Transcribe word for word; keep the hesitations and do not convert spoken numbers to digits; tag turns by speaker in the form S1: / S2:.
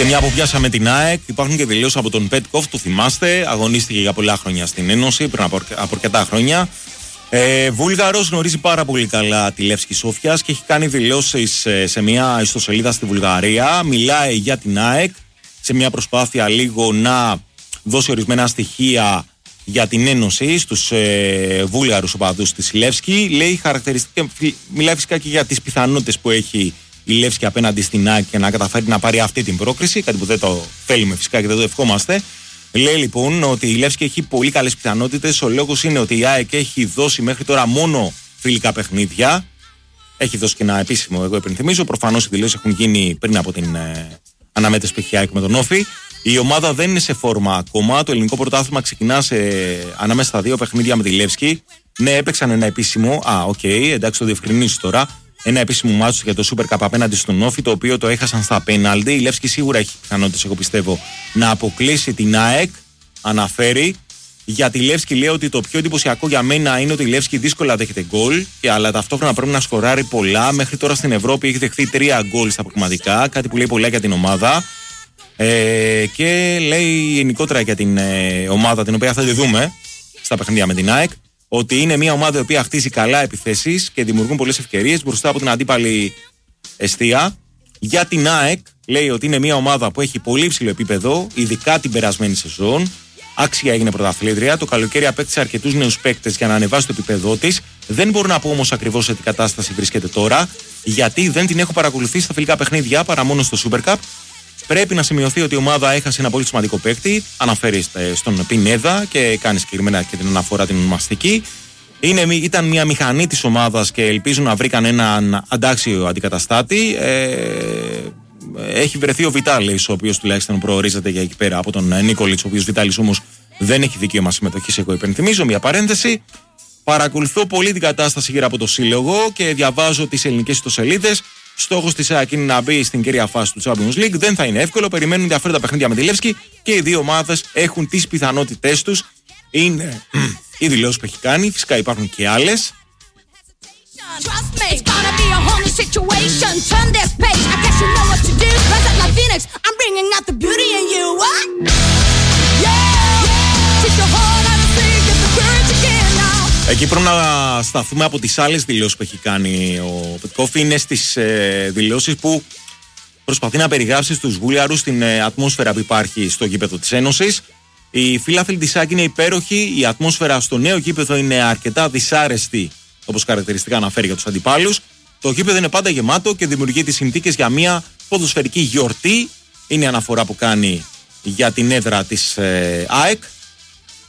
S1: Και μια που πιάσαμε την ΑΕΚ, υπάρχουν και δηλώσεις από τον Πέτκοφ, το θυμάστε, αγωνίστηκε για πολλά χρόνια στην Ένωση, πριν από, από αρκετά χρόνια. Ε, Βούλγαρος, γνωρίζει πάρα πολύ καλά τη Λεύσκη Σόφιας και έχει κάνει δηλώσεις σε μια ιστοσελίδα στη Βουλγαρία. Μιλάει για την ΑΕΚ σε μια προσπάθεια λίγο να δώσει ορισμένα στοιχεία για την Ένωση στους ε, Βούλγαρους οπαδούς της Λεύσκη. Λέει χαρακτηριστικά, μιλάει φυσικά και για τις πιθανότητες που έχει η Λεύσκη απέναντι στην ΑΕΚ και να καταφέρει να πάρει αυτή την πρόκριση, κάτι που δεν το θέλουμε φυσικά και δεν το ευχόμαστε. Λέει λοιπόν ότι η Λεύσκη έχει πολύ καλές πιθανότητες. Ο λόγος είναι ότι η ΑΕΚ έχει δώσει μέχρι τώρα μόνο φιλικά παιχνίδια. Έχει δώσει και ένα επίσημο, εγώ υπενθυμίζω. Προφανώς οι δηλώσεις έχουν γίνει πριν από την ε, αναμέτρηση που έχει η ΑΕΚ με τον Όφη. Η ομάδα δεν είναι σε φόρμα ακόμα. Το ελληνικό πρωτάθλημα ξεκινά σε, ανάμεσα στα δύο παιχνίδια με τη Λεύσκη. Ναι, έπαιξαν ένα επίσημο. Α, οκ, okay, εντάξει, το διευκρινίζω τώρα. Ένα επίσημο μάτσο για το Super Cup απέναντι στον Όφη, το οποίο το έχασαν στα πέναλτι. Η Λεύσκη σίγουρα έχει πιθανότητες, εγώ πιστεύω, να αποκλείσει την ΑΕΚ. Αναφέρει. Για τη Λεύσκη λέει ότι το πιο εντυπωσιακό για μένα είναι ότι η Λεύσκη δύσκολα δέχεται γκολ, αλλά ταυτόχρονα πρέπει να σκοράρει πολλά. Μέχρι τώρα στην Ευρώπη έχει δεχθεί τρία γκολ στα πραγματικά, κάτι που λέει πολλά για την ομάδα. Ε, και λέει γενικότερα για την ε, ομάδα, την οποία θα τη δούμε στα παιχνίδια με την ΑΕΚ, ότι είναι μια ομάδα η οποία χτίζει καλά επιθέσεις και δημιουργούν πολλές ευκαιρίες μπροστά από την αντίπαλη εστία. Για την ΑΕΚ λέει ότι είναι μια ομάδα που έχει πολύ υψηλό επίπεδο, ειδικά την περασμένη σεζόν. Άξια έγινε πρωταθλήτρια. Το καλοκαίρι απέκτησε αρκετούς νέους παίκτες για να ανεβάσει το επίπεδό της. Δεν μπορώ να πω όμως ακριβώς σε τι κατάσταση βρίσκεται τώρα, γιατί δεν την έχω παρακολουθήσει στα φιλικά παιχνίδια παρά μόνο στο Super Cup. Πρέπει να σημειωθεί ότι η ομάδα έχασε ένα πολύ σημαντικό παίκτη. Αναφέρει στον Πινέδα και κάνει συγκεκριμένα και την αναφορά την ονομαστική. Είναι, ήταν μια μηχανή της ομάδας και ελπίζουν να βρήκαν έναν αντάξιο αντικαταστάτη. Ε, έχει βρεθεί ο Βιτάλης, ο οποίος τουλάχιστον προορίζεται για εκεί πέρα από τον Νίκολιτς, ο οποίος Βιτάλης όμως δεν έχει δικαίωμα συμμετοχής. Εγώ υπενθυμίζω μια παρένθεση. Παρακολουθώ πολύ την κατάσταση γύρω από το σύλλογο και διαβάζω τις ελληνικές ιστοσελίδες. Στόχος της ΑΕΚ είναι να μπει στην κύρια φάση του Champions League. Δεν θα είναι εύκολο. Περιμένουν ενδιαφέροντα παιχνίδια με τη Λεύσκη και οι δύο ομάδες έχουν τις πιθανότητές τους. Είναι οι δηλώσεις που έχει κάνει. Φυσικά υπάρχουν και άλλες. Εκεί πρέπει να σταθούμε από τις άλλες δηλώσεις που έχει κάνει ο Πετκόφ. Είναι στις ε, δηλώσεις που προσπαθεί να περιγράψει στους Βούλγαρους την ε, ατμόσφαιρα που υπάρχει στο γήπεδο της Ένωσης. Οι φίλαθλοι της ΑΕΚ είναι υπέροχοι. Η ατμόσφαιρα στο νέο γήπεδο είναι αρκετά δυσάρεστη, όπως χαρακτηριστικά αναφέρει για τους αντιπάλους. Το γήπεδο είναι πάντα γεμάτο και δημιουργεί τις συνθήκες για μια ποδοσφαιρική γιορτή. Είναι η αναφορά που κάνει για την έδρα της ε, ΑΕΚ.